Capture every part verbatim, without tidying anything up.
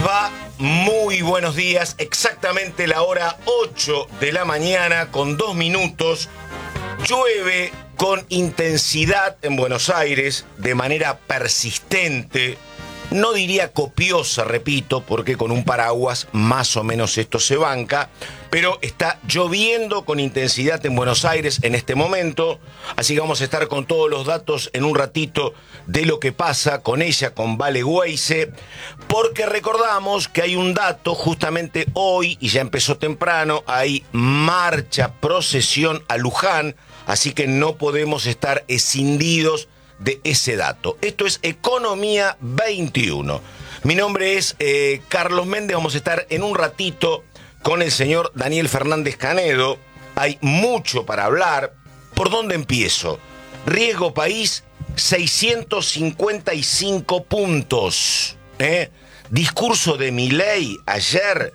va? Muy buenos días. Exactamente la hora ocho de la mañana con dos minutos. Llueve con intensidad en Buenos Aires de manera persistente. No diría copiosa, repito, porque con un paraguas más o menos esto se banca, pero está lloviendo con intensidad en Buenos Aires en este momento, así que vamos a estar con todos los datos en un ratito de lo que pasa con ella, con Vale Weise, porque recordamos que hay un dato justamente hoy, y ya empezó temprano, hay marcha, procesión a Luján, así que no podemos estar escindidos de ese dato. Esto es Economía veintiuno. Mi nombre es eh, Carlos Méndez. Vamos a estar en un ratito con el señor Daniel Fernández Canedo. Hay mucho para hablar. ¿Por dónde empiezo? Riesgo país, seiscientos cincuenta y cinco puntos. ¿eh? Discurso de Milei ayer,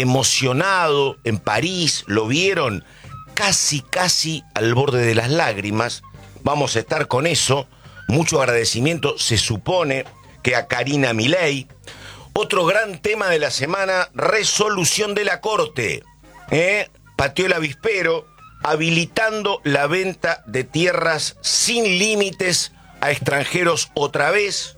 emocionado en París, ¿lo vieron? Casi, casi al borde de las lágrimas. Vamos a estar con eso. Mucho agradecimiento, se supone, que a Karina Milei. Otro gran tema de la semana, resolución de la Corte. ¿eh? Pateó el avispero, habilitando la venta de tierras sin límites a extranjeros otra vez.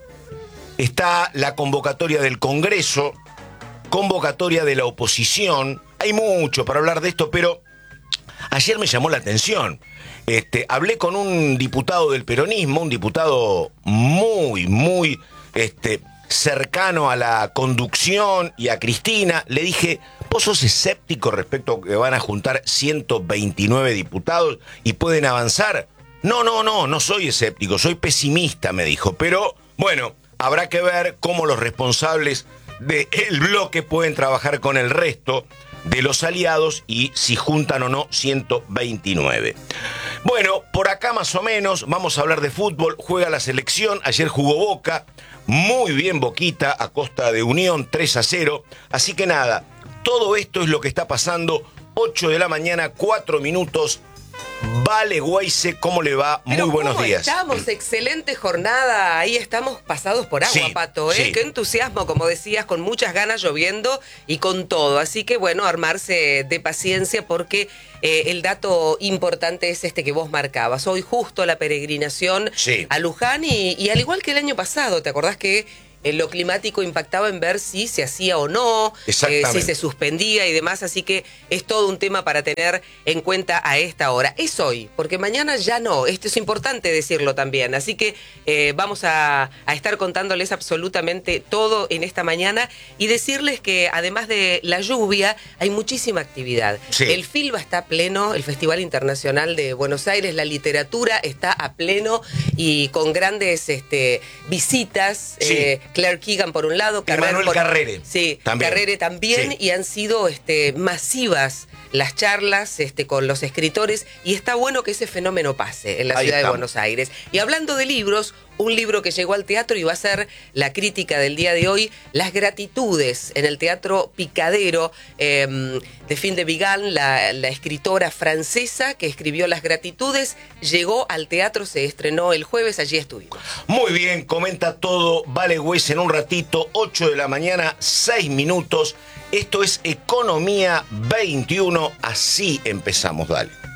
Está la convocatoria del Congreso, convocatoria de la oposición. Hay mucho para hablar de esto, pero ayer me llamó la atención. Este, hablé con un diputado del peronismo, un diputado muy, muy este, cercano a la conducción y a Cristina. Le dije, ¿vos sos escéptico respecto a que van a juntar ciento veintinueve diputados y pueden avanzar? No, no, no, no soy escéptico, soy pesimista, me dijo. Pero, bueno, habrá que ver cómo los responsables del bloque pueden trabajar con el resto de los aliados y si juntan o no ciento veintinueve. Bueno, por acá más o menos vamos a hablar de fútbol. Juega la selección, ayer jugó Boca, muy bien Boquita a costa de Unión, tres a cero. Así que nada, todo esto es lo que está pasando, ocho de la mañana, cuatro minutos. Vale Weise, ¿cómo le va? Muy Pero buenos ¿cómo días. Estamos, excelente jornada. Ahí estamos pasados por agua, sí, Pato. ¿eh? Sí. Qué entusiasmo, como decías, con muchas ganas, lloviendo y con todo. Así que, bueno, armarse de paciencia porque eh, el dato importante es este que vos marcabas. Hoy justo la peregrinación sí. a Luján y, y al igual que el año pasado, ¿te acordás que en lo climático impactaba en ver si se hacía o no, eh, si se suspendía y demás, así que es todo un tema para tener en cuenta a esta hora. Es hoy, porque mañana ya no, esto es importante decirlo también, así que eh, vamos a, a estar contándoles absolutamente todo en esta mañana y decirles que además de la lluvia hay muchísima actividad. Sí. El FILBA está pleno, el Festival Internacional de Buenos Aires, la literatura está a pleno y con grandes este, visitas. Sí. Eh, Claire Keegan por un lado, Carrere Manuel por, Carrere. Sí, también. Carrere también, sí. Y han sido este, masivas las charlas este, con los escritores y está bueno que ese fenómeno pase en la Ahí ciudad estamos. de Buenos Aires. Y hablando de libros, un libro que llegó al teatro y va a ser la crítica del día de hoy, Las Gratitudes, en el Teatro Picadero, eh, de Fin de Vigan, la, la escritora francesa que escribió Las Gratitudes, llegó al teatro, se estrenó el jueves, allí estuvimos. Muy bien, comenta todo Vale Weise en un ratito, ocho de la mañana, seis minutos. Esto es Economía veintiuno, así empezamos, dale.